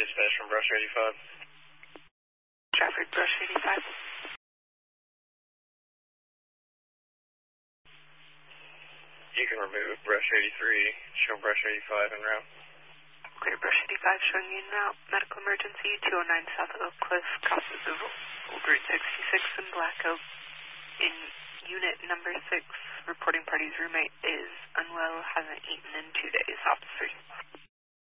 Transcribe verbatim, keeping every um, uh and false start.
dispatch from Brush eighty-five. Traffic, Brush eighty-five. You can remove Brush eighty-three, show Brush eighty-five en route. Clear, Brush eighty-five showing you en route. Medical emergency, two oh nine South Oak Cliff, crosses of Old Route sixty-six in Black Oak. In unit number six, reporting party's roommate is unwell, hasn't eaten in two days. Officer.